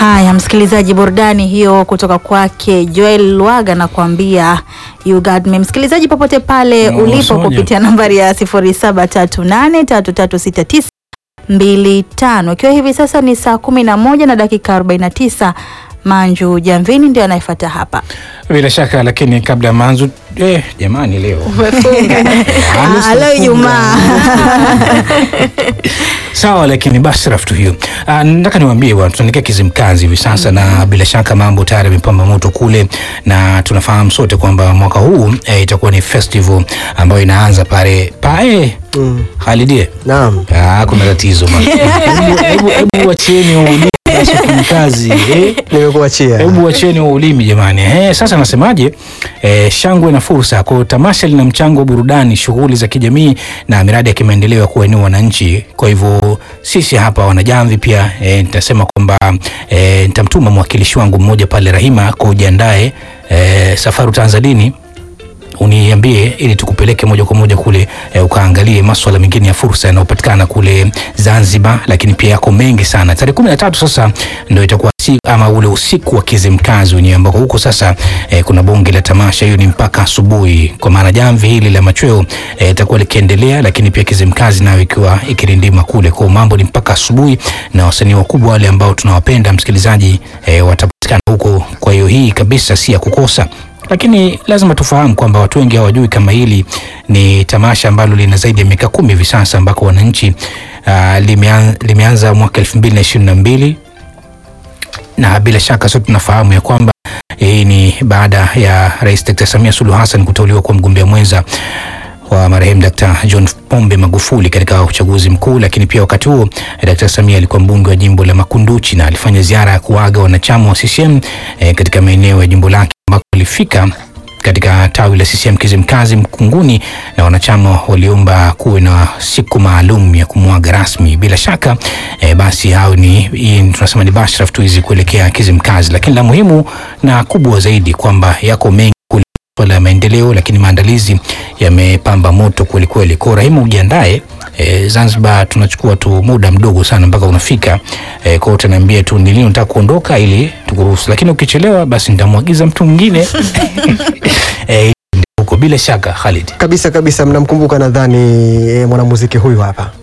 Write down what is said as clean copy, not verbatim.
Haya msikilizaji, burudani hiyo kutoka kwake Joel Lwaga na kuambia You Got Me. Msikilizaji popote pale ulipo kupitia nambari ya 0738336925. Ikiwa hivi sasa ni saa 11 na dakika 49, Manju Jamvini ndio anayefuata hapa. Bila shaka, lakini kabla ya Manju, jamani leo Umefunga. Leo Ijumaa. Sawa, lakini basi rafiki hiyo. Nataka niwaambie bwana, tunaelekea Kizimkazi hivi sasa na bila shaka mambo tayari yamepamba moto kule, na tunafahamu sote kwamba mwaka huu itakuwa ni festival ambayo inaanza pale Khalidie. Naam. Kuna tatizo bwana. Hebu wachieni Kizimkazi. Nimekuachia. Hebu wachieni ulimi jamani. Sasa nasemaje? Shangwe na fursa. Kwa tamasha lina mchango wa burudani, shughuli za kijamii na miradi ya kimaendeleo ya kuwainua wananchi. Kwa hivyo sisi hapa wanajamvi pia nitasema kwamba nitamtuma mwakilishi wangu mmoja pale Rahima kwa ujiandae safari Tanzania, uniambie ili tukupeleke moja kwa moja kule ukaangalie masuala mengine ya fursa yanayopatikana kule Zanzibar, lakini pia yako mengi sana. Tarehe 13 sasa ndio itakuwa ama ule usiku wa Kizimkazi wenyewe, ambako huko sasa kuna bonge la tamasha. Hiyo ni mpaka asubuhi, kwa maana jamvi hili la machweo itakuwa likiendelea, lakini pia Kizimkazi nayo ikiwa ikirindima kule. Kwa mambo ni mpaka asubuhi, na wasanii wakubwa wale ambao tunawapenda msikilizaji watapatikana huko. Kwa hiyo hii kabisa si ya kukosa. Lakini lazima tufahamu kwamba watu wengi hawajui kama hili ni tamasha ambalo lina zaidi ya miaka 10 hivi sasa, ambako wananchi limeanza mwaka 2022, na bila shaka sote tunafahamu ya kwamba hii ni baada ya Rais Dr. Samia Suluhu Hassan kuteuliwa kwa mgombea mwenza wa marehemu Dr. John Pombe Magufuli katika uchaguzi mkuu. Lakini pia wakati huo Dr. Samia alikuwa mbunge wa jimbo la Makunduchi na alifanya ziara ya kuaga wanachama wa CCM katika maeneo ya jimbo lake, ambako alifika katika tawi la CCM Kizimkazi Mkunguni, na wanachama waliomba kuwe na siku maalum ya kumwaga rasmi. Bila shaka basi hao ni tunasema ni bashraf tu hizi kuelekea Kizimkazi, lakini la muhimu na kubwa zaidi kwamba yako mengi swala ya maendeleo, lakini maandalizi yamepamba moto kweli kweli. Kwa Rahima ujiandae, Zanzibar tunachukua tu muda mdogo sana mpaka unafika. Kwa utaniambia tu ni lini unataka kuondoka ili tukuruhusu, lakini ukichelewa basi nitamwagiza mtu mwingine huko. Bila shaka Khalid, Kabisa mnamkumbuka nadhani mwanamuziki huyu hapa.